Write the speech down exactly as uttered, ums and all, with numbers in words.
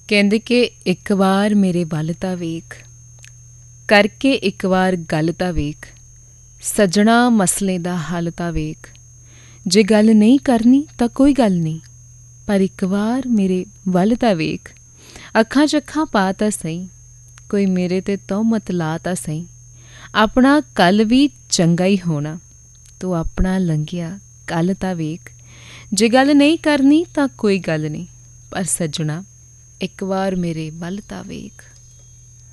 ਕਹਿੰਦੇ ਕਿ ਇੱਕ ਵਾਰ ਮੇਰੇ ਵੱਲ ਤਾਂ ਵੇਖ, ਕਰਕੇ ਇੱਕ ਵਾਰ ਗੱਲ ਤਾਂ ਵੇਖ, ਸੱਜਣਾ ਮਸਲੇ ਦਾ ਹੱਲ ਤਾਂ ਵੇਖ। ਜੇ ਗੱਲ ਨਹੀਂ ਕਰਨੀ ਤਾਂ ਕੋਈ ਗੱਲ ਨਹੀਂ, ਪਰ ਇੱਕ ਵਾਰ ਮੇਰੇ ਵੱਲ ਤਾਂ ਵੇਖ। ਅੱਖਾਂ 'ਚ ਅੱਖਾਂ ਪਾ ਤਾਂ ਸਹੀ, ਕੋਈ ਮੇਰੇ 'ਤੇ ਤਹੁਮਤ ਲਾ ਤਾਂ ਸਹੀ। ਆਪਣਾ ਕੱਲ੍ਹ ਵੀ ਚੰਗਾ ਹੀ ਹੋਣਾ, ਤੂੰ ਆਪਣਾ ਲੰਘਿਆ ਕੱਲ੍ਹ ਤਾਂ ਵੇਖ। ਜੇ ਗੱਲ ਨਹੀਂ ਕਰਨੀ ਤਾਂ ਕੋਈ ਗੱਲ ਨਹੀਂ, ਪਰ ਸੱਜਣਾ ਇੱਕ ਵਾਰ ਮੇਰੇ ਵੱਲ ਤਾਂ ਵੇਖ।